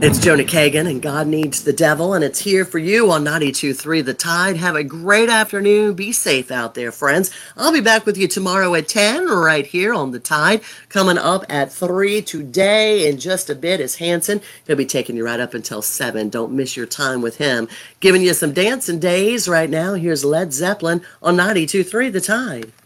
It's Jonah Kagan and God Needs the Devil, and it's here for you on 92.3 The Tide. Have a great afternoon. Be safe out there, friends. I'll be back with you tomorrow at 10 right here on The Tide. Coming up at 3 today in just a bit is Hanson. He'll be taking you right up until 7. Don't miss your time with him. Giving you some dancing days right now. Here's Led Zeppelin on 92.3 The Tide.